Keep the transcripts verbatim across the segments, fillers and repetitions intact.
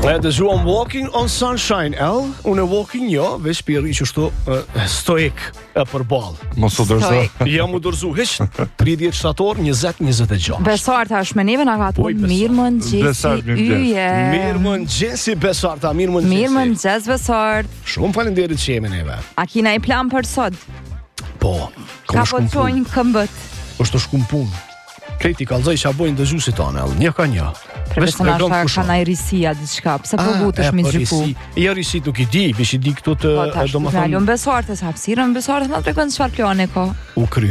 E dëgjuam Walking on Sunshine, L. Unë walking jo, veç piri që shtu uh, stoik e përball. Mos u dorëzo. Jam u dorëzu hiç tridhjetë shtator njëzet njëzet e gjashtë. Besar tash me neve na ka thonë mirëmëngjesi yje. Mirëmëngjesi Besarta, mirëmëngjesi. Mirëmëngjes Besart. Shumë faleminderit që jemi neve. A kina i plan për sot? Po, ka po të tonjë këmbët. është të shkum punë. Kreti kalzoj që a bojnë dëgjusit tonë, një ka një. Profesionashta ka na i risia diçka, pse po vutesh me gjyku. Ja risit nuk i di, bish i di këtu të domethënë. Po, tash, besartë sa hapësirën, besartë na tregon çfarë plane ka. U kry.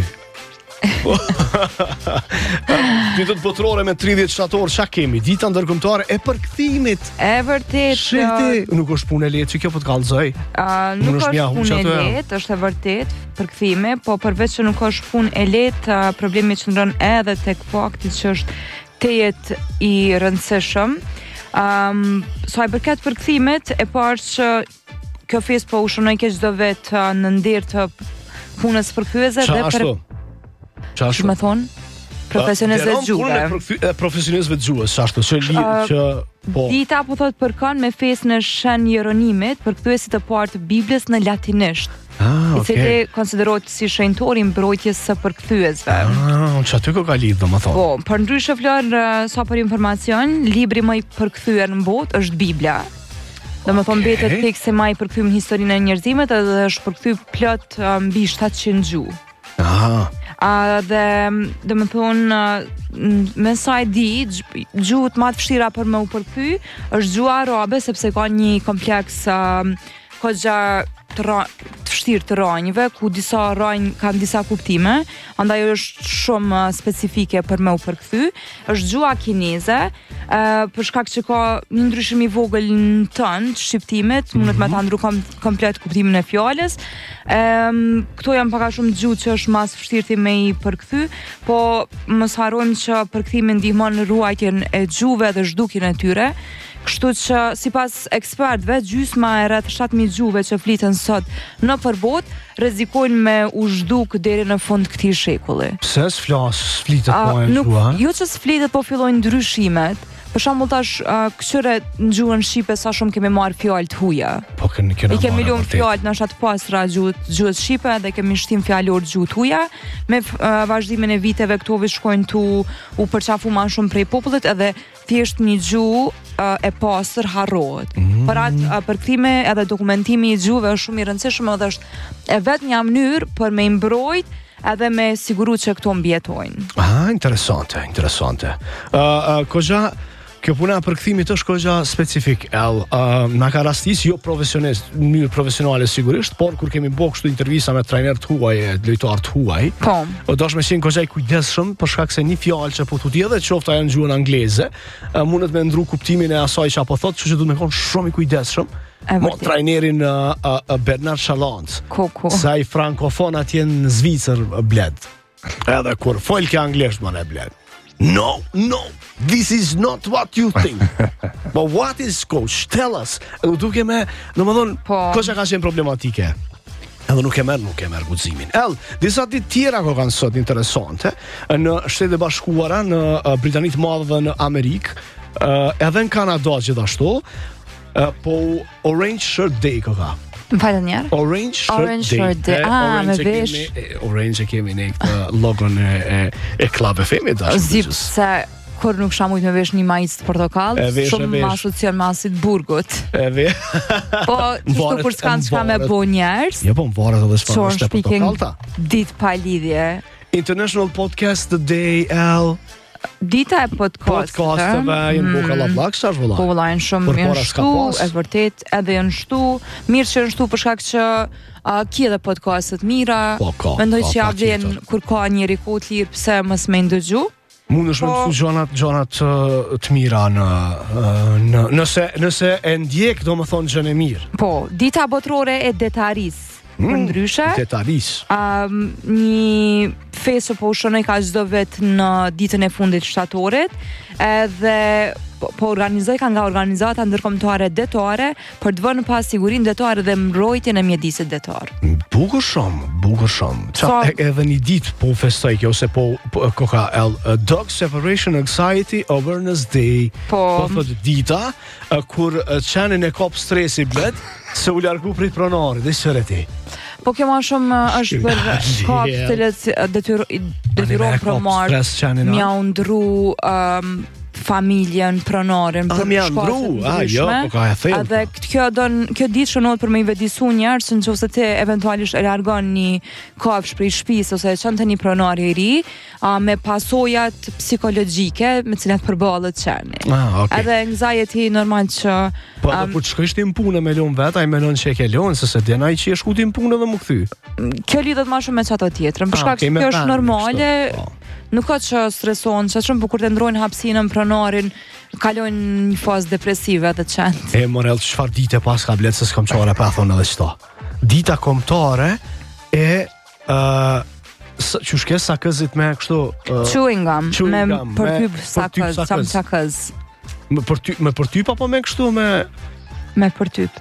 Ditët botërore me tridhjetë shtator, çka kemi? Dita ndërkombëtare e përkthimit. E vërtet. Shiti, nuk është punë e lehtë që kjo po të kallzoj. Nuk është punë e lehtë, është e vërtet përkthimi, po përveç që nuk është punë e lehtë, problemi qëndron edhe tek fakti që është tejet i rëndësishëm. Um, sa i përket përkthimit, e parë që kjo festë po u shënoi keq çdo vet në nder të punës përkthyese dhe për Që me thonë? Profesionistëve të gjuhëve. Profesionistëve të gjuhës, ashtu, që li, që... Dita po thot përkon me fesën e Shën Jeronimit, përkthuesit të parë të Biblës në latinisht. Ah, okay. I cili konsiderohet si shenjtori i mbrojtjes së përkthyesve. Ah, që aty ko ka lidhë, do më thonë. Po, për ndryshe Flor, sa për informacion, libri më i përkthyer në botë është Bibla. Do më thonë betet tek se më i përkthyem historinë e njerëzimit edhe është përkthy plot mbi shtatëqind gjuhë. Ah. Uh, dhe dhe më thonë uh, me sa e di gjuhët më të vështira për me u përkthy është gjuha arabe sepse ka një kompleks uh, kogja të, ra, të vështirë të rranjve ku disa rranj kanë disa kuptime, andaj është shumë uh, specifike për me u përkthy. Është gjuha kineze, uh, për shkak që ka një ndryshim i vogël në tënë të shqiptimit, mm-hmm. mundet me ta ndru kom, komplet kuptimin e fjalës. Um, këto janë paka shumë gjuhë që është mas vështirë me i përkthy, po mos harrojmë që përkthimi ndihmon në ruajtjen e gjuhëve dhe zhdukjen e tyre. Kështu që sipas ekspertëve, gjysma e rreth shtatëqind mijë gjuhëve që fliten sot në përbot rrezikojnë me u zhduk deri në fund këtij shekulli. Pse s'flas, flitet po e gjuha? Jo që s'flitet, po fillojnë ndryshimet. Për shembull tash uh, këtyre në gjuhën shqipe sa shumë kemi marr fjalë të huaja. Po kemi kemi marrë. I kemi lënë fjalë në ato pastra gjuhët gjuhës shqipe dhe kemi shtim fjalor gjuhë të huaja. Me uh, vazhdimin e viteve këto vi shkojnë tu u përqafu më shumë prej popullit edhe thjesht një gjuhë uh, e pastër harrohet. Mm. Për atë uh, përkthime edhe dokumentimi i gjuhëve është shumë i rëndësishëm edhe është e vetmja një mënyrë për me mbrojt edhe me siguru që këto mbjetojnë. Ah, interesante, interesante. Uh, uh, Kozha, kjo puna e përkthimit është kogja specifik, el, uh, na ka rastis jo profesionist, në mënyrë profesionale sigurisht, por kur kemi bërë kështu intervista me trajner të huaj, lojtar të huaj, po, dosh me qenë kogja i kujdesshëm për shkak se një fjalë që po thotë edhe qoftë ajo në gjuhën angleze, uh, mundet me ndru kuptimin e asaj që apo thotë, kështu që duhet me qenë shumë i kujdesshëm. Mo trajnerin uh, uh, Bernard Chalant, sa i frankofon atje në Zvicër bled. Edhe kur fol ke anglisht më ne bled. No, no, this is not what you think. But what is, coach? Tell us. Edhe duke me, në më thonë, po, koqa ka qenë problematike. Edhe nuk e merë, nuk e merë guximin. El, disa ditë tjera ko kanë sot interesante, në Shtetet e Bashkuara, në uh, Britanitë Madhe dhe në Amerikë, uh, edhe në Kanada gjithashtu, uh, po Orange Shirt Day ko ka. Më falë njerë? Orange Shirt Orange Day. Shirt Day. Ah, me vesh. Orange e kemi ne këtë logon e, e, e Club F M-it. Zip, se kur nuk shamujt me vesh një majic të portokall, shumë më asocion me asit burgut. E ve. Po, qështu kur s'kan s'ka me bo njerës. Jo, po më varet edhe s'fa është e portokallta. Dit pa lidhje. International Podcast the Day, L. Dita e podcast Podcastëve jenë buka la plak, sa është vëllaj? Po vëllajnë shumë jenë shtu, e vërtet edhe jenë shtu. Mirë që jenë shtu për shkak që uh, ki edhe podcastet mira. Po ka. Mendoj që ja vjen kur ka njëri kohë të lirë pse mos me ndëgju. Mund është me mësu gjonat, gjonat uh, të mira në, uh, në nëse, nëse e ndjek do më thonë gjën e mirë. Po, dita botërore e detaris. Mm, për ndryshe. Detaris. Um, një fesë po u shënoj ka çdo vet në ditën e fundit shtatorit, edhe po, po organizoj ka nga organizata ndërkombëtare detare për të vënë pas sigurinë detare dhe mbrojtjen e mjedisit detar. Bukur shumë, bukur shumë. Qa, so, e, edhe një ditë po festoj kjo, se po, po koka el, uh, Dog Separation Anxiety Awareness Day. Po. Po thot dita, uh, kur uh, qenin e kop stresi blet, se u largu prit pronarit, dhe sëre ti. Po kjo ma shumë uh, është për kap të cilët detyron promar, mja undru um, familjen, pronarin, për shkatët ndryshme. Po ka e thellë. Edhe kjo don, kjo ditë shënohet për me i vedisu njerëz, nëse ti eventualisht e largon një kafsh prej shtëpisë ose e çon te një pronar i ri, uh, me pasojat psikologjike me të cilat përballet qeni. Ah, okay. Edhe anxiety normal që po um, kur të shkosh ti në punë me lon vet, ai mendon se e ke lon, se se den ai që e shku ti në punë dhe më kthy. Kjo lidhet më shumë me çato tjetrën, për shkak se kjo është normale. Nuk ka që streson, që shumë, po kur të ndrojnë hapsinën, pronarin, kalojnë një fazë depresive dhe qëndë. E, morel, çfarë dite pas ka bletë, se s'kam qare pa thonë edhe qëta. Dita kombëtare e, uh, që shke sa këzit me kështu... Uh, chewing gum, chewing me gum, përtyp sa këz, sam qa këz. Me përtyp, me përtyp apo me kështu me... Me përtyp.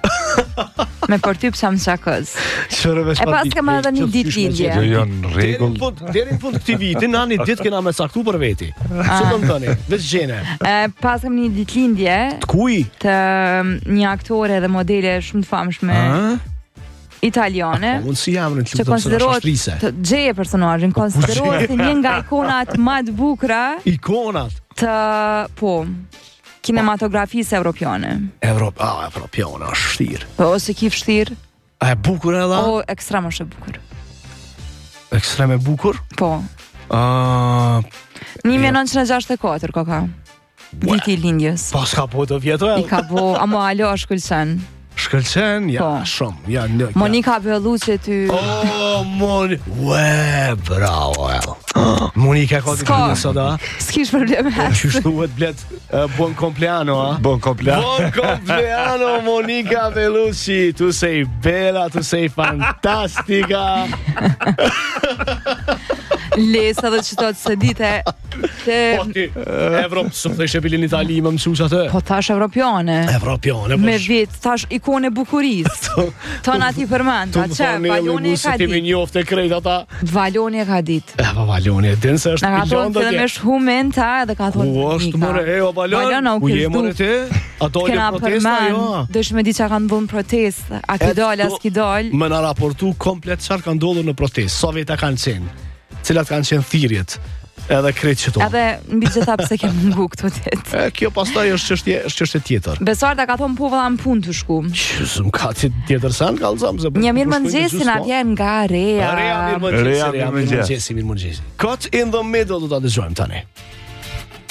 Me përtyp sam qa këz. E pas kema edhe një ditë lindje. Jo, janë rregull. Deri në fund këtij viti, na një ditë kena me saktu për veti. Ço do të thoni? Veç gjene. E pas kem një ditë lindje. Të kuj? Të një aktore dhe modele shumë të famshme. Italiane. Unë si jam në të lutem se është shtrise. Të gjeje personazhin, konsiderohet si një nga ikonat më të bukura. Ikonat. Të, po, kinematografisë evropiane. Evrop, ah, evropiane, është shtir. Po, ose ki fështir. A e bukur edhe? O, ekstrem është e bukur. Ekstrem e bukur? Po. Uh, një mijë nëntëqind e gjashtëdhjetë e katër, koka. Viti i lindjes. Pas ka po të vjeto e? I ka po, amo alo është shkëlqen. Shkëlqen? Ja, po. Shumë. Ja, në, Monika Bellucci ty... Oh, Monika... Ue, bravo, el. Monika ka të këtë sot, a? S'kish probleme. Që shtuhet blet, uh, buon compleanno, a? Buon compleanno. Buon compleanno, Monika Bellucci. Tu sei bella, tu sei fantastica. Lesa dhe qëto të se dite te... Po ti, Evropë, së të ishe bilin Itali më mësus atë? Po tash evropiane. Evropiane, me vit, tash ikone bukuris. Ton ati përmenda, që, Valoni e ka dit. Tu më njofte krejt ata. Valoni e ka dit. E, pa Valoni e din se është pilon dhe tje. Në ka thonë të dhe me shhumen ta edhe ka thonë Nika. U është more, e o Valon, u je more te? A dole protesta, jo? Dësh me di që kanë dhënë protest, a ki dole, as ki dole. Më në raportu komplet qarë kanë dollur në protest, sa veta kanë qenë, cilat kanë qenë thirjet, edhe krejt që to. Edhe mbi gjitha pse ke mungu këto tjetë. E, kjo pastaj është çështje, është çështje tjetër. Besarda ka thonë po vëlla në punë të shku. Qësëm ka tjetër sen, kallëzëm se... Një mirë mëngjesin atje nga Rea. Rea mirë mëngjesi, Rea mirë mëngjesi, mirë mëngjesi. Cut in the middle do ta dëgjojmë tani.